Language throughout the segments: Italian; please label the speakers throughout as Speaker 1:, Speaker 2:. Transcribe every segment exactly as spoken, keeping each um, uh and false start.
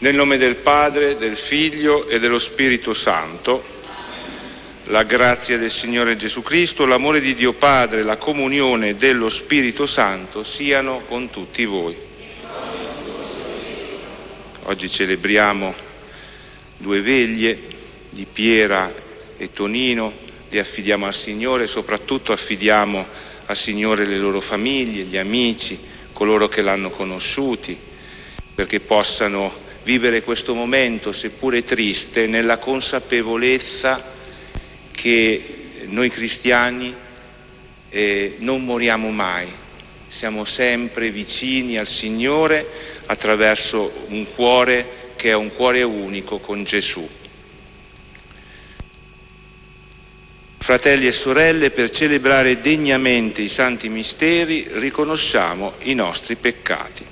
Speaker 1: Nel nome del Padre, del Figlio e dello Spirito Santo, la grazia del Signore Gesù Cristo, l'amore di Dio Padre, la comunione dello Spirito Santo siano con tutti voi. Oggi celebriamo due veglie di Piera e Tonino, li affidiamo al Signore, soprattutto affidiamo al Signore le loro famiglie, gli amici, coloro che l'hanno conosciuti, perché possano vivere questo momento, seppure triste, nella consapevolezza che noi cristiani eh, non moriamo mai, siamo sempre vicini al Signore attraverso un cuore che è un cuore unico con Gesù. Fratelli e sorelle, per celebrare degnamente i santi misteri riconosciamo i nostri peccati.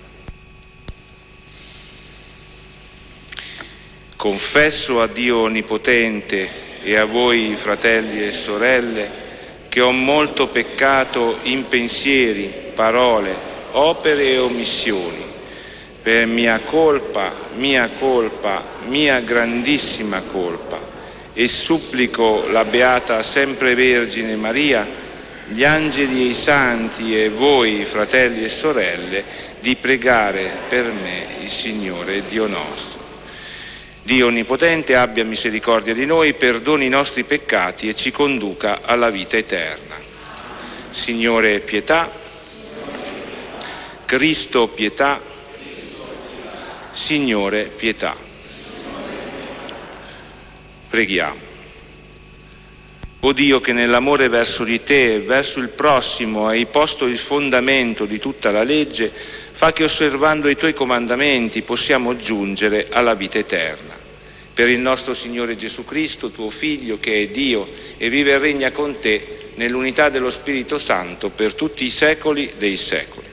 Speaker 1: Confesso a Dio Onnipotente e a voi, fratelli e sorelle, che ho molto peccato in pensieri, parole, opere e omissioni, per mia colpa, mia colpa, mia grandissima colpa, e supplico la Beata Sempre Vergine Maria, gli angeli e i santi e voi, fratelli e sorelle, di pregare per me il Signore Dio nostro. Dio Onnipotente abbia misericordia di noi, perdoni i nostri peccati e ci conduca alla vita eterna. Signore, pietà. Cristo, pietà. Signore, pietà. Preghiamo. O Dio, che nell'amore verso di te e verso il prossimo hai posto il fondamento di tutta la legge, fa che osservando i tuoi comandamenti possiamo giungere alla vita eterna. Per il nostro Signore Gesù Cristo, tuo Figlio, che è Dio e vive e regna con te nell'unità dello Spirito Santo per tutti i secoli dei secoli.